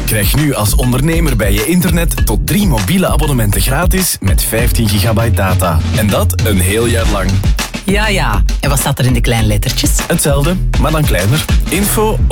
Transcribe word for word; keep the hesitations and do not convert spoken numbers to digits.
Krijg nu als ondernemer bij je internet tot drie mobiele abonnementen gratis met vijftien gigabyte data. En dat een heel jaar lang. Ja, ja. En wat staat er in de kleine lettertjes? Hetzelfde, maar dan kleiner. Info